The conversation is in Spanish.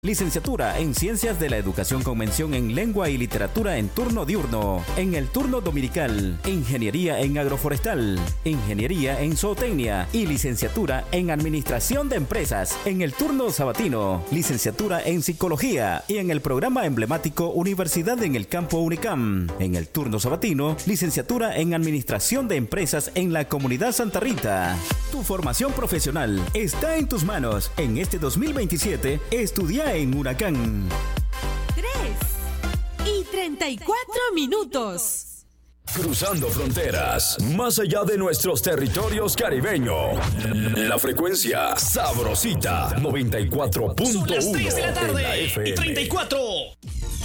Licenciatura en Ciencias de la Educación con mención en Lengua y Literatura en turno diurno. En el turno dominical, Ingeniería en Agroforestal, Ingeniería en Zootecnia y Licenciatura en Administración de Empresas. En el turno sabatino, Licenciatura en Psicología y en el programa emblemático Universidad en el Campo Unicam. En el turno sabatino, Licenciatura en Administración de Empresas en la Comunidad Santa Rita. Tu formación profesional está en tus manos. En este 2027, estudia en Huracán. 3:34. Cruzando fronteras, más allá de nuestros territorios caribeños. La frecuencia sabrosita 94.1 Son las 3 de la tarde en la FM. y 34.